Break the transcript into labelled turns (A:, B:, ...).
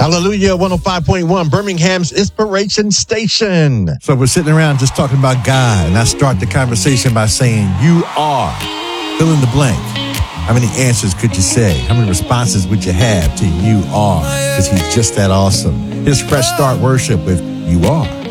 A: Hallelujah, 105.1, Birmingham's Inspiration Station.
B: So we're sitting around just talking about God, and I start the conversation by saying, you are. Fill in the blank. How many answers could you say? How many responses would you have to you are? Because he's just that awesome. Here's Fresh Start Worship with You Are.